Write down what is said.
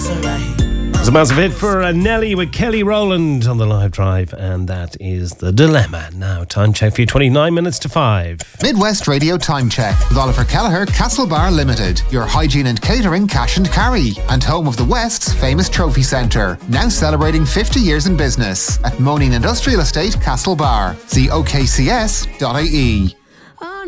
It's a massive hit for Nelly with Kelly Rowland on the live drive, and that is The Dilemma. Now, time check for you, 29 minutes to 5. Midwest Radio Time Check with Oliver Kelleher, Castlebar Limited, your hygiene and catering cash and carry, and home of the West's famous trophy centre, now celebrating 50 years in business at Moaning Industrial Estate, Castlebar. See okcs.ie.